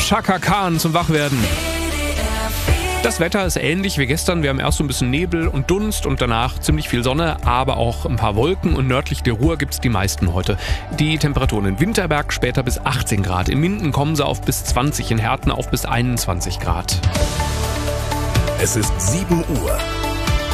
Chaka Khan zum Wachwerden. Das Wetter ist ähnlich wie gestern. Wir haben erst so ein bisschen Nebel und Dunst und danach ziemlich viel Sonne, aber auch ein paar Wolken und nördlich der Ruhr gibt's die meisten heute. Die Temperaturen in Winterberg später bis 18 Grad. In Minden kommen sie auf bis 20, in Herten auf bis 21 Grad. Es ist 7 Uhr.